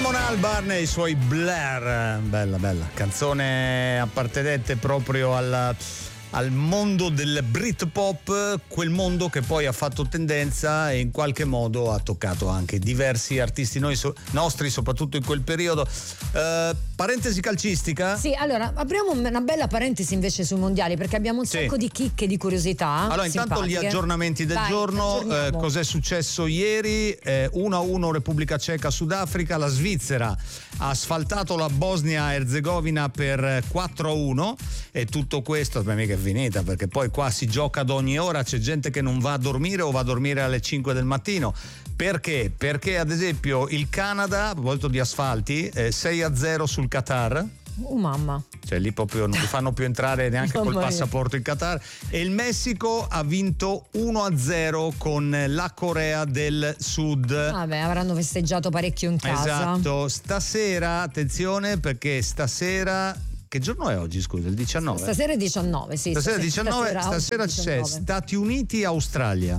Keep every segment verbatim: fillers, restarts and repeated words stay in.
Damon Albarn e i suoi Blair, bella bella canzone appartenente proprio al, al mondo del Britpop, quel mondo che poi ha fatto tendenza e in qualche modo ha toccato anche diversi artisti noi, so, nostri, soprattutto in quel periodo. Uh, parentesi calcistica? Sì, allora apriamo una bella parentesi invece sui mondiali, perché abbiamo un sacco sì. di chicche, di curiosità. Allora, intanto simpatiche. Gli aggiornamenti del Vai, giorno. Eh, cos'è successo ieri? Eh, uno a uno Repubblica Ceca Sudafrica. La Svizzera ha asfaltato la Bosnia-Erzegovina per quattro a uno e tutto questo per me che è finita, perché poi qua si gioca ad ogni ora, c'è gente che non va a dormire o va a dormire alle cinque del mattino. Perché? Perché ad esempio il Canada, a proposito di asfalti, eh, sei a zero sul Qatar. Oh mamma. Cioè lì proprio non ti fanno più entrare neanche col passaporto in Qatar. E il Messico ha vinto uno a zero con la Corea del Sud. Vabbè, avranno festeggiato parecchio in casa. Esatto. Stasera, attenzione, perché stasera... Che giorno è oggi, scusa? Il diciannove? Stasera è diciannove, sì. Stasera, stasera diciannove, stasera, stasera c'è diciannove. Stati Uniti Australia.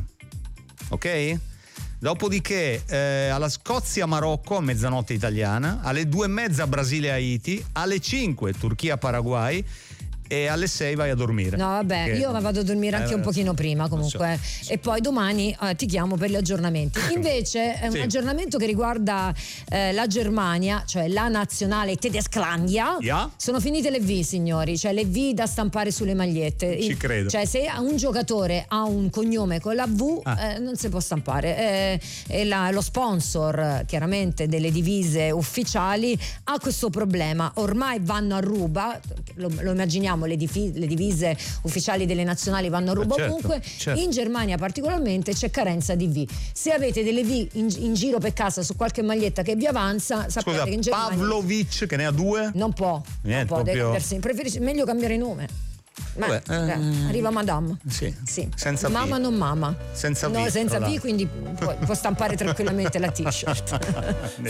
Ok? Dopodiché eh, alla Scozia-Marocco a mezzanotte italiana, alle due e mezza Brasile-Haiti, alle cinque Turchia-Paraguay e alle sei vai a dormire. No vabbè, che... io vado a dormire anche eh, un pochino prima comunque so. E poi domani eh, ti chiamo per gli aggiornamenti. Invece è un sì. aggiornamento che riguarda eh, la Germania, cioè la nazionale Tedesclandia. Yeah. Sono finite le V, signori, cioè le V da stampare sulle magliette. Ci credo. Cioè se un giocatore ha un cognome con la V ah. eh, non si può stampare. Eh, e la, lo sponsor chiaramente delle divise ufficiali ha questo problema. Ormai vanno a ruba, lo, lo immaginiamo, le, difi- le divise ufficiali delle nazionali vanno a ruba certo, ovunque. certo. In Germania particolarmente c'è carenza di V. Se avete delle V in, in giro per casa su qualche maglietta che vi avanza, sapete Scusa, che in Germania Pavlovic che ne ha due? non può, Niente, non può proprio... preferisce meglio cambiare nome. Ma Vabbè, eh, arriva Madame. Sì. sì. Senza Mamma V. non mamma. Senza V. No, senza V, quindi può, può stampare tranquillamente la t-shirt.